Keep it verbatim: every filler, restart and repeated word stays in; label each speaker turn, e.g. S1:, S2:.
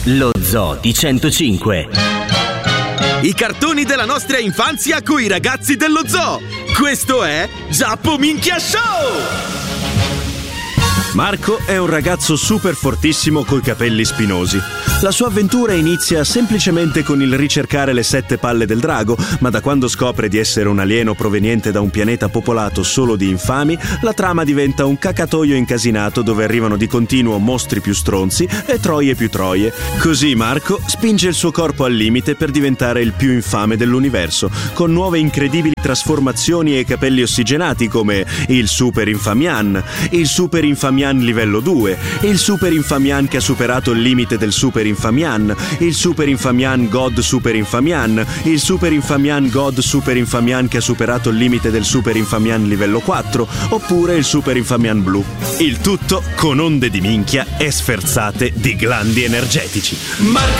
S1: Lo Zoo di centocinque.
S2: I cartoni della nostra infanzia coi ragazzi dello zoo. Questo è Giappo Minchia Show!
S3: Marco è un ragazzo super fortissimo coi capelli spinosi. La sua avventura inizia semplicemente con il ricercare le sette palle del drago, ma da quando scopre di essere un alieno proveniente da un pianeta popolato solo di infami, la trama diventa un cacatoio incasinato dove arrivano di continuo mostri più stronzi e troie più troie. Così Marco spinge il suo corpo al limite per diventare il più infame dell'universo, con nuove incredibili trasformazioni e capelli ossigenati come il Super Infamian, il Super Infamian livello due, il Super Infamian che ha superato il limite del Super Infamian, il Super Infamian God Super Infamian, il Super Infamian God Super Infamian che ha superato il limite del Super Infamian livello quattro, oppure il Super Infamian blu. Il tutto con onde di minchia e sferzate di glandi energetici.
S2: Marco